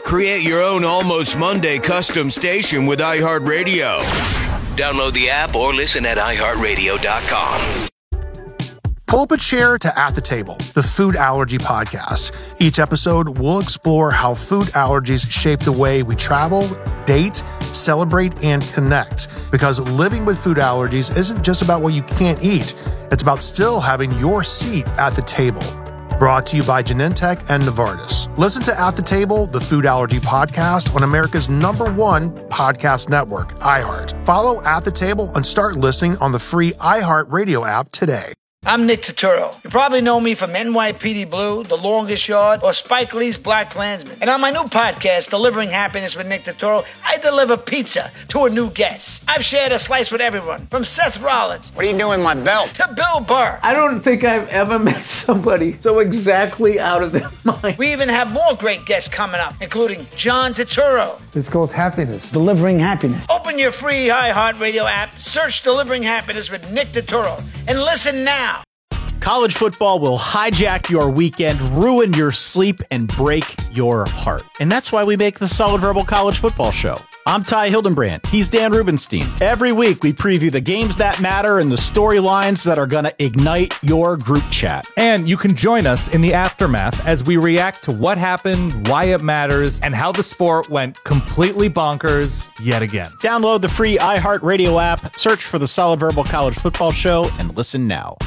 Create your own Almost Monday custom station with iHeartRadio. Download the app or listen at iHeartRadio.com. Pull up a chair to At the Table, the food allergy podcast. Each episode, we'll explore how food allergies shape the way we travel, date, celebrate, and connect. Because living with food allergies isn't just about what you can't eat. It's about still having your seat at the table. Brought to you by Genentech and Novartis. Listen to At the Table, the food allergy podcast on America's #1 podcast network, iHeart. Follow At the Table and start listening on the free iHeartRadio app today. I'm Nick Turturro. You probably know me from NYPD Blue, The Longest Yard, or Spike Lee's Black Klansman. And on my new podcast, Delivering Happiness with Nick Turturro, I deliver pizza to a new guest. I've shared a slice with everyone, from Seth Rollins. What are you doing with my belt? To Bill Burr. I don't think I've ever met somebody so exactly out of their mind. We even have more great guests coming up, including John Turturro. It's called Happiness. Delivering Happiness. Open your free iHeartRadio app, search Delivering Happiness with Nick Turturro, and listen now. College football will hijack your weekend, ruin your sleep, and break your heart. And that's why we make the Solid Verbal College Football Show. I'm Ty Hildenbrand. He's Dan Rubenstein. Every week, we preview the games that matter and the storylines that are going to ignite your group chat. And you can join us in the aftermath as we react to what happened, why it matters, and how the sport went completely bonkers yet again. Download the free iHeartRadio app, search for the Solid Verbal College Football Show, and listen now.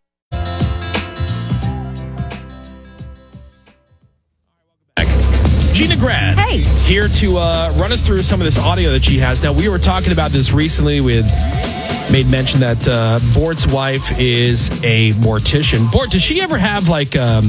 Gina Grad, here to run us through some of this audio that she has. Now, we were talking about this recently made mention that Bort's wife is a mortician. Bort, does she ever have I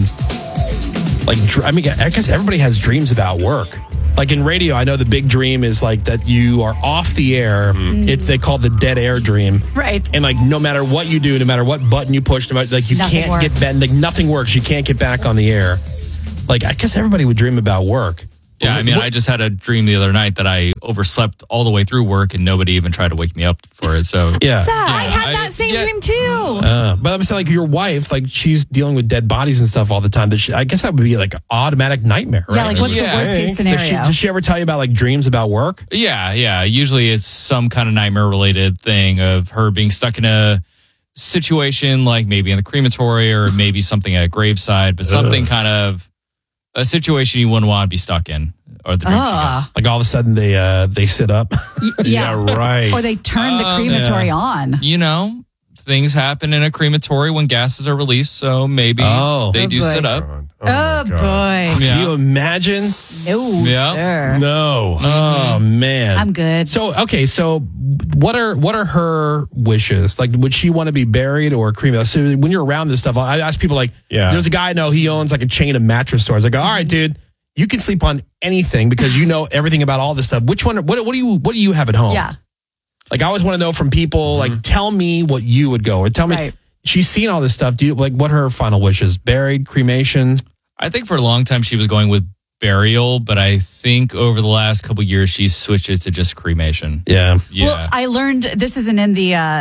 guess everybody has dreams about work. Like in radio, I know the big dream is like that you are off the air. Mm-hmm. They call it the dead air dream. Right. And like no matter what you do, no matter what button you push, no matter, like you nothing can't works. get back, like nothing works. You can't get back on the air. Like, I guess everybody would dream about work. Yeah, I mean, I just had a dream the other night that I overslept all the way through work and nobody even tried to wake me up for it. So yeah. I had that same dream too. But I'm saying, like, your wife, like, she's dealing with dead bodies and stuff all the time. I guess that would be like an automatic nightmare, right? Yeah, like what's the worst case scenario? Does she ever tell you about like dreams about work? Yeah. Usually it's some kind of nightmare related thing of her being stuck in a situation like maybe in the crematory or maybe something at graveside, but something kind of a situation you wouldn't want to be stuck in, or the dream she has. Like all of a sudden they sit up. Yeah, right. Or they turn the crematory on. You know, things happen in a crematory when gases are released, so maybe they do sit up. Oh boy. Can you imagine? No, sir. No. Oh man. I'm good. So what are her wishes? Like, would she want to be buried or cremated? So when you're around this stuff, I ask people like, there's a guy I know, he owns like a chain of mattress stores. I go, all right, dude, you can sleep on anything because you know everything about all this stuff. Which one? What do you have at home? Yeah. Like, I always want to know from people. Like, tell me what you would go, or tell me. Right. She's seen all this stuff. Do you like what are her final wishes? Buried, cremation? I think for a long time she was going with burial, but I think over the last couple of years she's switched it to just cremation. Yeah. Well, I learned this isn't in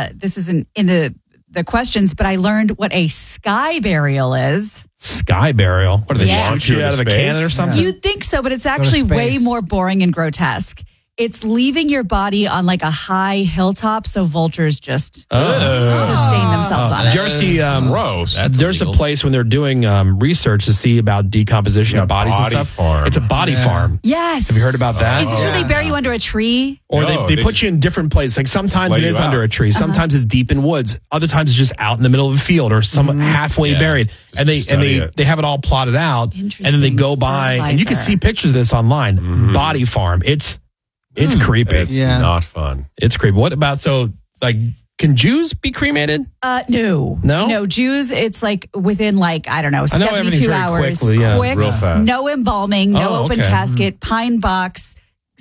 the questions, but I learned what a sky burial is. Sky burial? What, do they shoot you out of a cannon or something? You'd think so, but it's actually way more boring and grotesque. It's leaving your body on like a high hilltop so vultures just sustain themselves on it. Did you ever see, gross. There's a place when they're doing research to see about decomposition of bodies and stuff. Farm. It's a body farm. Yes. Have you heard about that? Is this where they bury you under a tree? Or they put you in different places. Like sometimes it is under a tree. Sometimes it's deep in woods. Other times it's just out in the middle of a field or some halfway buried. And they have it all plotted out. And then they go by and you can see pictures of this online. Body farm. It's creepy. It's not fun. It's creepy. What about, can Jews be cremated? No. No, Jews, it's like within I don't know, 72 hours. Quickly, real fast. No embalming, no open casket, pine box,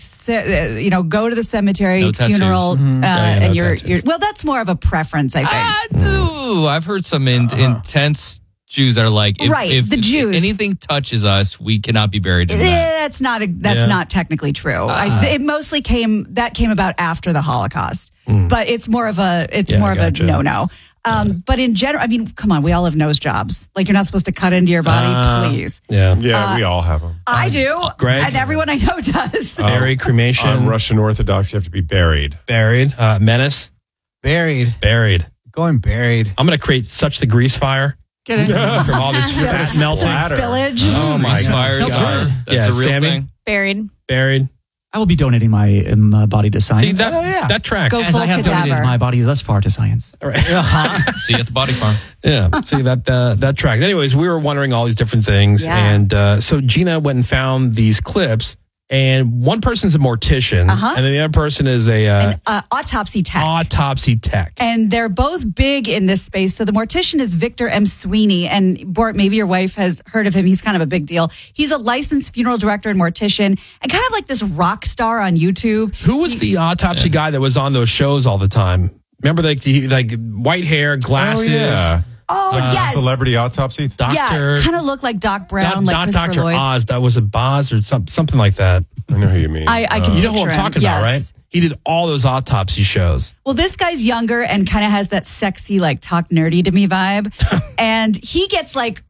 go to the cemetery, No funeral, tattoos. and you're well, that's more of a preference, I think. I've heard some intense Jews are like, if the Jews. anything touches us, we cannot be buried in that. That's not technically true. It mostly came about after the Holocaust, but it's more of a no-no. But in general, I mean, come on, we all have nose jobs. Like, you're not supposed to cut into your body, please. Yeah, we all have them. I do. Greg? And everyone I know does. Buried, cremation. On Russian Orthodox, you have to be buried. Buried. Menace. Buried. Going buried. I'm going to create such the grease fire. Get it? From all this fat melting. Spillage. Oh, my Grease fire is God. good. That's a real Sammy? thing. Buried. I will be donating my body to science. See, that tracks. Go As I have cadaver. donated my body thus far to science. All right. See you at the body farm. Yeah, see that tracks. Anyways, we were wondering all these different things. Yeah. And so Gina went and found these clips. And one person's a mortician, and then the other person is An autopsy tech. autopsy tech. And they're both big in this space. So the mortician is Victor M. Sweeney. And Bort, maybe your wife has heard of him. He's kind of a big deal. He's a licensed funeral director and mortician and kind of like this rock star on YouTube. Who was the autopsy guy that was on those shows all the time? Remember, like white hair, glasses. Oh, yes. Celebrity autopsy? Doctor. Yeah, kind of looked like Doc Brown, like not Christopher Dr. Lloyd. Oz. That was a Boz or something like that. I know who you mean. I can You know who I'm picture him. talking about, right? He did all those autopsy shows. Well, this guy's younger and kind of has that sexy, like, talk nerdy to me vibe. And he gets like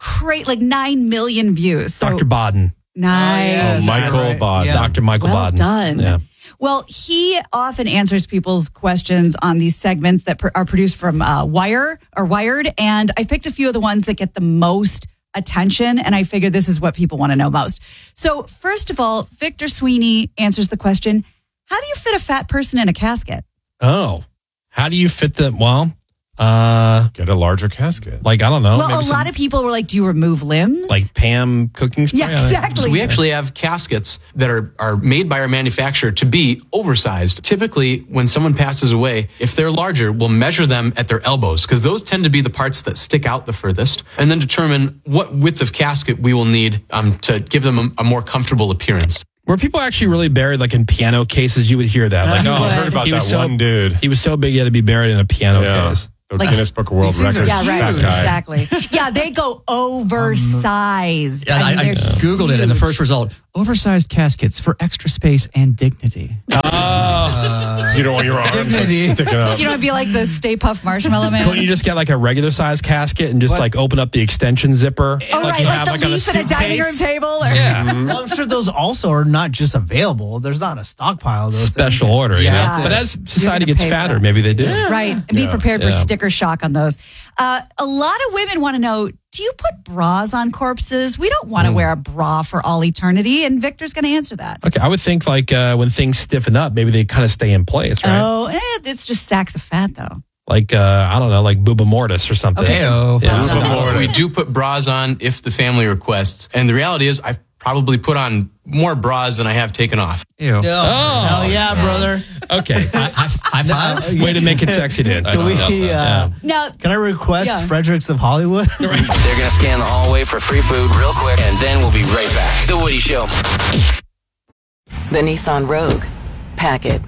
9 million views. So, Dr. Bodden. Nice. Michael Bodden. Yeah. Dr. Michael Well Bodden. done. Yeah. Well, he often answers people's questions on these segments that are produced from Wired. And I picked a few of the ones that get the most attention. And I figured this is what people want to know most. So first of all, Victor Sweeney answers the question, how do you fit a fat person in a casket? Oh, how do you fit them? Well, get a larger casket. Like, I don't know. Well, maybe a lot of people were like, do you remove limbs? like Pam cooking spray. Yeah, exactly. So we actually have caskets that are made by our manufacturer to be oversized. Typically, when someone passes away, if they're larger, we'll measure them at their elbows because those tend to be the parts that stick out the furthest, and then determine what width of casket we will need to give them a more comfortable appearance. Were people actually really buried like in piano cases? You would hear that. Like, I heard about that one dude. He was so big he had to be buried in a piano case. The Guinness Book of World Records. Yeah, right. That guy. Exactly. Yeah, they go oversized. Yeah, I they're Googled it, and the huge. first result, oversized caskets for extra space and dignity. So you don't want your arms like, sticking up. You know, it'd be like the Stay Puft Marshmallow Man. Couldn't you just get like a regular size casket and just like open up the extension zipper? Oh, right, you like have the on leaf at a dining room suitcase? table. Or Well, I'm sure those also are not just available. There's not a stockpile of those Special things. order, you Yeah. know? But as society You're gonna gets pay for fatter, that. maybe they do. Right, and be prepared for Yeah. sticker shock on those. A lot of women want to know, do you put bras on corpses? We don't want to wear a bra for all eternity, and Victor's going to answer that. Okay, I would think like when things stiffen up, maybe they kind of stay in place, right? Oh, it's just sacks of fat, though. Like, I don't know, like Booba Mortis or something. Okay. Yeah. We do put bras on if the family requests. And the reality is I've probably put on more bras than I have taken off. Ew. Oh. Hell yeah, brother. Okay. High five. Way to make it sexy, Dan. Can we, Now, can I request Yeah. Fredericks of Hollywood? They're going to scan the hallway for free food real quick, and then we'll be right back. The Woody Show. The Nissan Rogue. Pack it.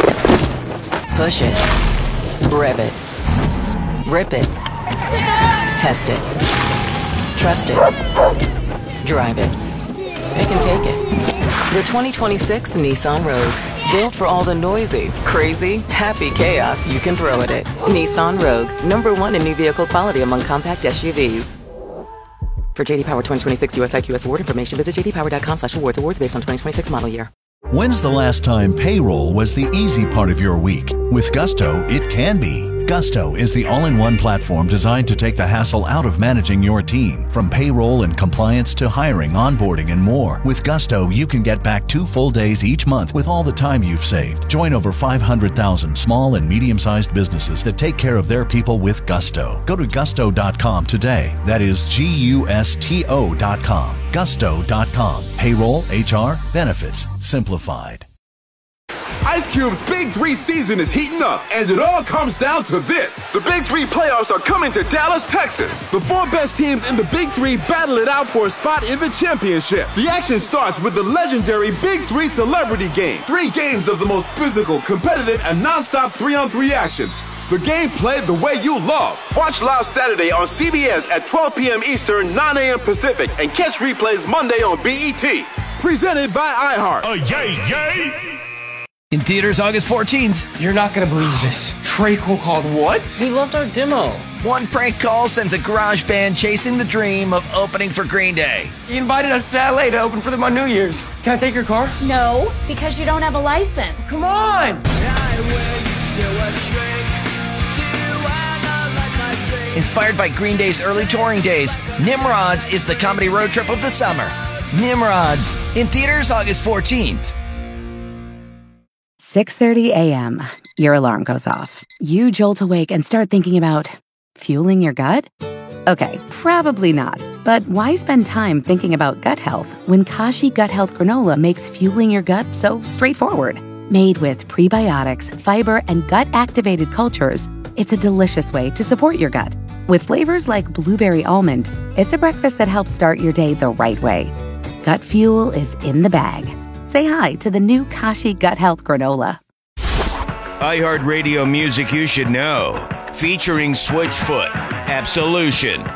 Push it. Rev it. Rip it. Test it. Trust it. Drive it. Pick and take it. The 2026 Nissan Rogue. Built for all the noisy, crazy, happy chaos you can throw at it. Nissan Rogue. #1 in new vehicle quality among compact SUVs. For JD Power 2026 US IQS award information, visit jdpower.com/awards. Awards based on 2026 model year. When's the last time payroll was the easy part of your week? With Gusto, it can be. Gusto is the all-in-one platform designed to take the hassle out of managing your team. From payroll and compliance to hiring, onboarding, and more. With Gusto, you can get back 2 full days each month with all the time you've saved. Join over 500,000 small and medium-sized businesses that take care of their people with Gusto. Go to gusto.com today. That is GUSTO.com. Gusto.com. Payroll, HR, benefits, simplified. Ice Cube's Big 3 season is heating up, and it all comes down to this. The Big 3 playoffs are coming to Dallas, Texas. The 4 best teams in the Big 3 battle it out for a spot in the championship. The action starts with the legendary Big 3 Celebrity Game. 3 games of the most physical, competitive, and non-stop 3-on-3 action. The game played the way you love. Watch live Saturday on CBS at 12 p.m. Eastern, 9 a.m. Pacific, and catch replays Monday on BET. Presented by iHeart. Yay! In theaters August 14th. You're not going to believe this. Trey Cole called what? He loved our demo. One prank call sends a garage band chasing the dream of opening for Green Day. He invited us to LA to open for them on New Year's. Can I take your car? No, because you don't have a license. Come on! Inspired by Green Day's early touring days, Nimrods is the comedy road trip of the summer. Nimrods, in theaters August 14th. 6:30 a.m. Your alarm goes off. You jolt awake and start thinking about fueling your gut? Okay, probably not. But why spend time thinking about gut health when Kashi Gut Health Granola makes fueling your gut so straightforward? Made with prebiotics, fiber, and gut-activated cultures, it's a delicious way to support your gut. With flavors like blueberry almond, it's a breakfast that helps start your day the right way. Gut fuel is in the bag. Say hi to the new Kashi Gut Health Granola. iHeartRadio music you should know. Featuring Switchfoot, Absolution,